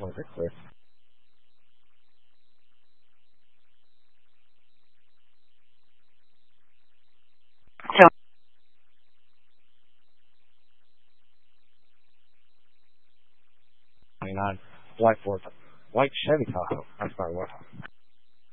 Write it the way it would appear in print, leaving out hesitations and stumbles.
Perfect, clear. So 29. White Ford. White Chevy Tahoe. I'm sorry, what?